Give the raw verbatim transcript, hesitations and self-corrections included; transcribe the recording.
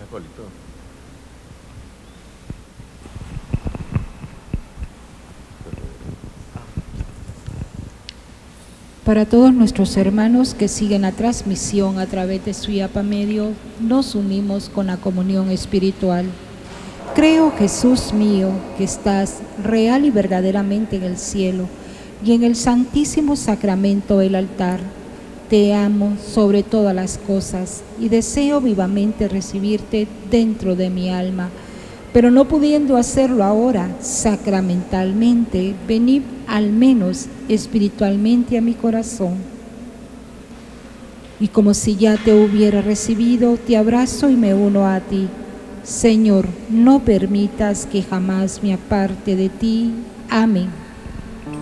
alcohol y todo. Para todos nuestros hermanos que siguen la transmisión a través de Suyapa Medio, nos unimos con la comunión espiritual. Creo, Jesús mío, que estás real y verdaderamente en el cielo y en el santísimo sacramento del altar. Te amo sobre todas las cosas y deseo vivamente recibirte dentro de mi alma, pero no pudiendo hacerlo ahora sacramentalmente, venid al menos espiritualmente a mi corazón. Y como si ya te hubiera recibido, te abrazo y me uno a ti. Señor, no permitas que jamás me aparte de ti. Amén.